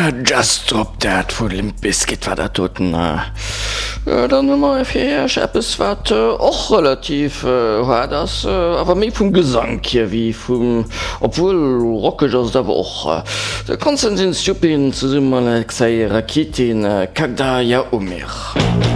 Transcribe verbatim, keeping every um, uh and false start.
Ja, just op dat vu Limpiskit war der toten ja, dann immer firppes wat och relativ war das awer méi vum Gesang hier wie vum obwohl rockeg ass dawer och der Konstantin Stupin zu summmer seier Raketin kag da ja um mir.